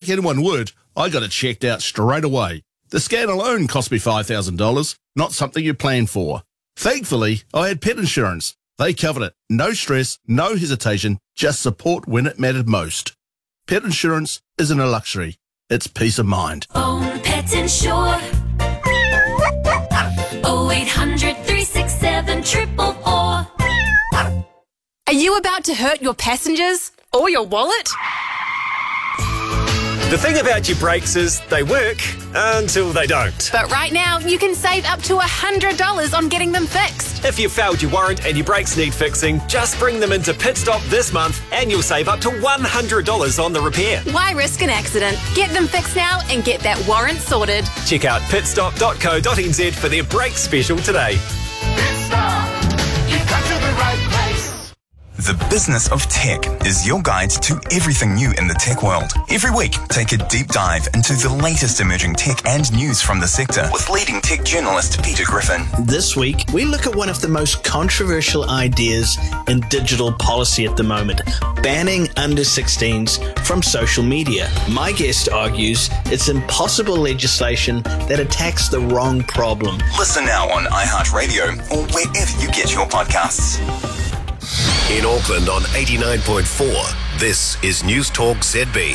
like anyone would, I got it checked out straight away. The scan alone cost me $5,000, not something you plan for. Thankfully, I had pet insurance. They covered it. No stress, no hesitation, just support when it mattered most. Pet insurance isn't a luxury. It's peace of mind. Own Pet Insure. 0800 367 444. Are you about to hurt your passengers or your wallet? The thing about your brakes is they work until they don't. But right now, you can save up to $100 on getting them fixed. If you've failed your warrant and your brakes need fixing, just bring them into Pit Stop this month and you'll save up to $100 on the repair. Why risk an accident? Get them fixed now and get that warrant sorted. Check out pitstop.co.nz for their brake special today. Pit Stop, you've come to the right place. The Business of Tech is your guide to everything new in the tech world. Every week, take a deep dive into the latest emerging tech and news from the sector with leading tech journalist Peter Griffin. This week, we look at one of the most controversial ideas in digital policy at the moment, banning under-16s from social media. My guest argues it's impossible legislation that attacks the wrong problem. Listen now on iHeartRadio or wherever you get your podcasts. In Auckland on 89.4, this is News Talk ZB.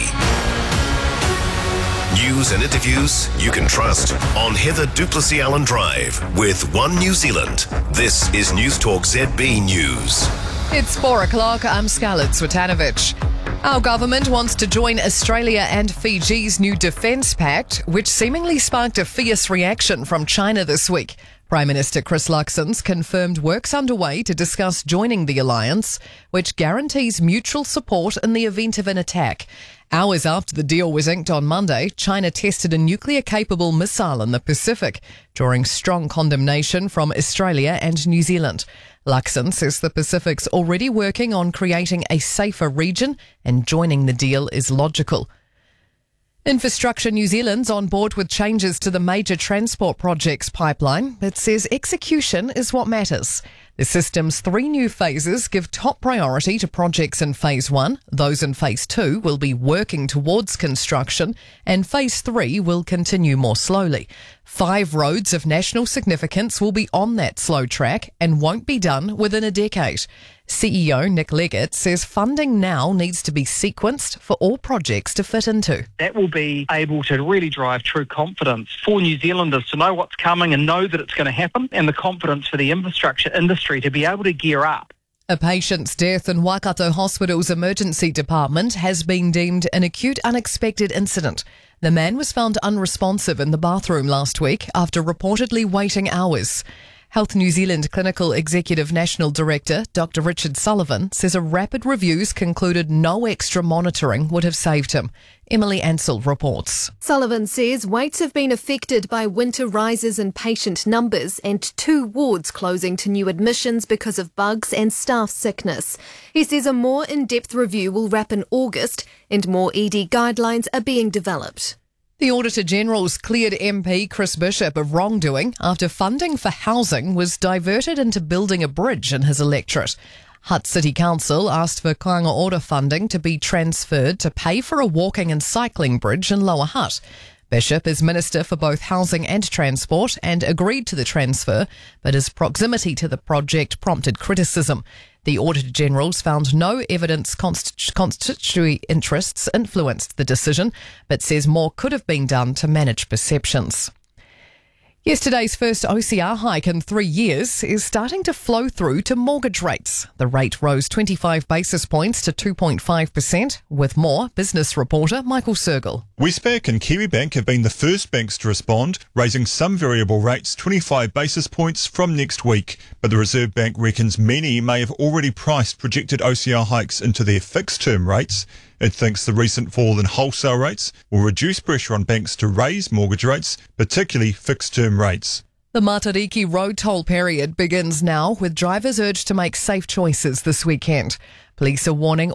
News and interviews you can trust on Heather Duplessis Allen Drive with One New Zealand. This is News Talk ZB News. It's 4 o'clock. I'm Scarlett Swetanovic. Our government wants to join Australia and Fiji's new defence pact, which seemingly sparked a fierce reaction from China this week. Prime Minister Chris Luxon's confirmed work's underway to discuss joining the alliance, which guarantees mutual support in the event of an attack. Hours after the deal was inked on Monday, China tested a nuclear-capable missile in the Pacific, drawing strong condemnation from Australia and New Zealand. Luxon says the Pacific's already working on creating a safer region, and joining the deal is logical. Infrastructure New Zealand's on board with changes to the major transport projects pipeline. It says execution is what matters. The system's 3 new phases give top priority to projects in Phase 1. Those in Phase 2 will be working towards construction, and Phase 3 will continue more slowly. 5 roads of national significance will be on that slow track and won't be done within a decade. CEO Nick Leggett says funding now needs to be sequenced for all projects to fit into. That will be able to really drive true confidence for New Zealanders to know what's coming and know that it's going to happen, and the confidence for the infrastructure industry to be able to gear up. A patient's death in Waikato Hospital's emergency department has been deemed an acute unexpected incident. The man was found unresponsive in the bathroom last week after reportedly waiting hours. Health New Zealand Clinical Executive National Director Dr. Richard Sullivan says a rapid review's concluded no extra monitoring would have saved him. Emily Ansell reports. Sullivan says waits have been affected by winter rises in patient numbers and 2 wards closing to new admissions because of bugs and staff sickness. He says a more in-depth review will wrap in August and more ED guidelines are being developed. The Auditor-General's cleared MP Chris Bishop of wrongdoing after funding for housing was diverted into building a bridge in his electorate. Hutt City Council asked for Kāinga Ora funding to be transferred to pay for a walking and cycling bridge in Lower Hutt. Bishop is Minister for both Housing and Transport and agreed to the transfer, but his proximity to the project prompted criticism. The Auditor-General's found no evidence constituency interests influenced the decision, but says more could have been done to manage perceptions. Yesterday's first OCR hike in 3 years is starting to flow through to mortgage rates. The rate rose 25 basis points to 2.5%. With more, business reporter Michael Sergel. Westpac and Kiwibank have been the first banks to respond, raising some variable rates 25 basis points from next week. But the Reserve Bank reckons many may have already priced projected OCR hikes into their fixed-term rates. It thinks the recent fall in wholesale rates will reduce pressure on banks to raise mortgage rates, particularly fixed-term rates. The Matariki road toll period begins now, with drivers urged to make safe choices this weekend. Police are warning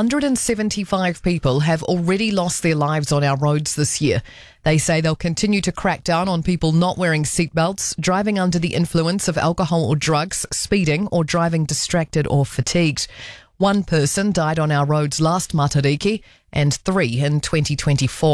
175 people have already lost their lives on our roads this year. They say they'll continue to crack down on people not wearing seatbelts, driving under the influence of alcohol or drugs, speeding or driving distracted or fatigued. 1 person died on our roads last Matariki and 3 in 2024.